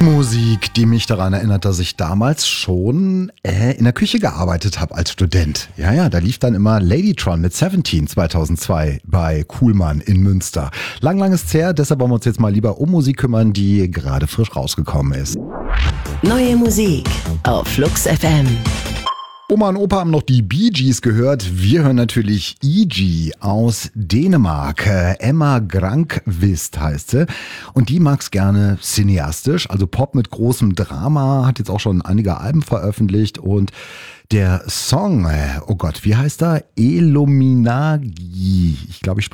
Musik, die mich daran erinnert, dass ich damals schon in der Küche gearbeitet habe als Student. Ja, da lief dann immer Ladytron mit 17 2002 bei Kuhlmann in Münster. Lang ist es her, deshalb wollen wir uns jetzt mal lieber um Musik kümmern, die gerade frisch rausgekommen ist. Neue Musik auf Flux FM. Oma und Opa haben noch die Bee Gees gehört. Wir hören natürlich E.G. aus Dänemark. Emma Grankvist heißt sie. Und die mag's gerne cineastisch, also Pop mit großem Drama, hat jetzt auch schon einige Alben veröffentlicht. Und der Song, oh Gott, wie heißt er? Elominagi. Ich glaube, ich